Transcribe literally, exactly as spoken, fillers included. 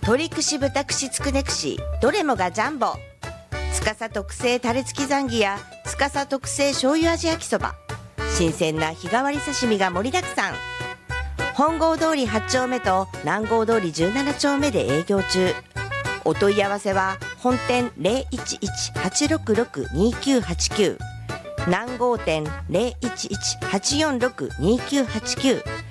鶏串豚串つくね串どれもがジャンボ。司特製タレ付きザンギや司特製醤油味焼きそば、新鮮な日替わり刺身が盛りだくさん。本郷通りはち丁目と南郷通りじゅうなな丁目で営業中。お問い合わせは本店 ゼロいちいち はちろくろく にきゅうはちきゅう、南郷店 ゼロいちいち はちよんろく にきゅうはちきゅう、